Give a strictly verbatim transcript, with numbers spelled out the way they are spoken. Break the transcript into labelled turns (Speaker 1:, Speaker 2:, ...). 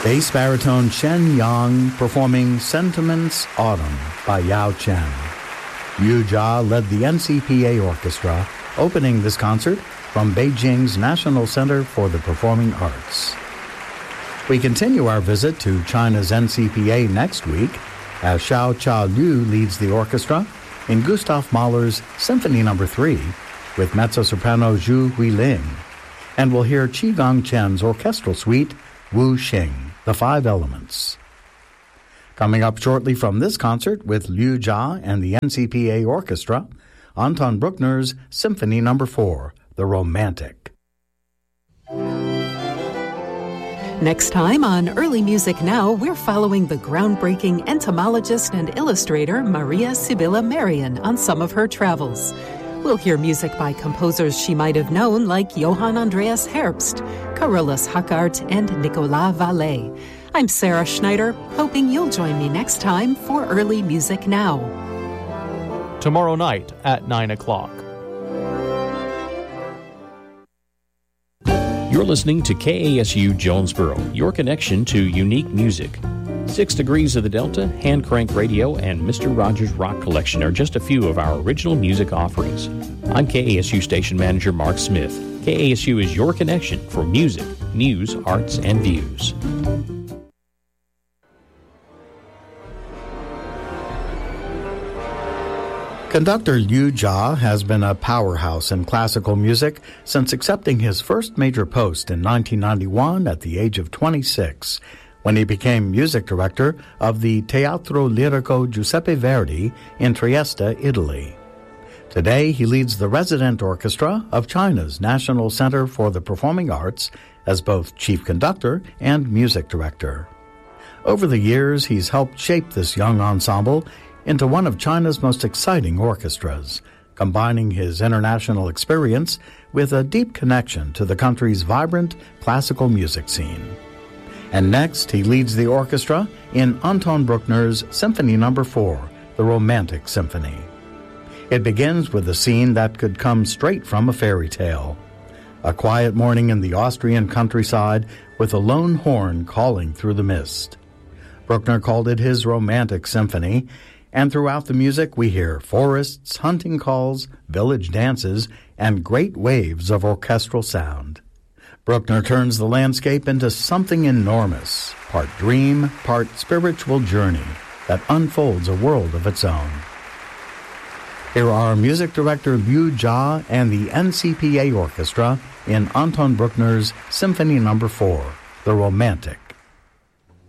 Speaker 1: Bass baritone Shen Yang performing Sentiments Autumn by Yao Chen. Liu Jia led the N C P A Orchestra, opening this concert from Beijing's National Center for the Performing Arts. We continue our visit to China's N C P A next week as Xiao Cha Liu leads the orchestra in Gustav Mahler's Symphony Number three with mezzo-soprano Zhu Huiling. And we'll hear Qi Gang Chen's orchestral suite, Wu Xing, The Five Elements. Coming up shortly from this concert with Liu Jia and the N C P A Orchestra, Anton Bruckner's Symphony Number four, The Romantic.
Speaker 2: Next time on Early Music Now, we're following the groundbreaking entomologist and illustrator Maria Sibylla Merian on some of her travels. We'll hear music by composers she might have known like Johann Andreas Herbst, Carolus Hackart, and Nicolas Vallet. I'm Sarah Schneider, hoping you'll join me next time for Early Music Now.
Speaker 3: Tomorrow night at nine o'clock.
Speaker 4: You're listening to K A S U Jonesboro, your connection to unique music. Six Degrees of the Delta, Hand Crank Radio, and Mister Rogers Rock Collection are just a few of our original music offerings. I'm K A S U Station Manager Mark Smith. K A S U is your connection for music, news, arts, and views.
Speaker 1: Conductor Liu Jia has been a powerhouse in classical music since accepting his first major post in nineteen ninety-one at the age of twenty-six, when he became music director of the Teatro Lirico Giuseppe Verdi in Trieste, Italy. Today, he leads the resident orchestra of China's National Center for the Performing Arts as both chief conductor and music director. Over the years, he's helped shape this young ensemble into one of China's most exciting orchestras, combining his international experience with a deep connection to the country's vibrant classical music scene. And next, he leads the orchestra in Anton Bruckner's Symphony Number four, The Romantic Symphony. It begins with a scene that could come straight from a fairy tale. A quiet morning in the Austrian countryside with a lone horn calling through the mist. Bruckner called it his romantic symphony, and throughout the music we hear forests, hunting calls, village dances, and great waves of orchestral sound. Bruckner turns the landscape into something enormous, part dream, part spiritual journey that unfolds a world of its own. Here are music director Liu Jia and the N C P A Orchestra in Anton Bruckner's Symphony Number four, The Romantic.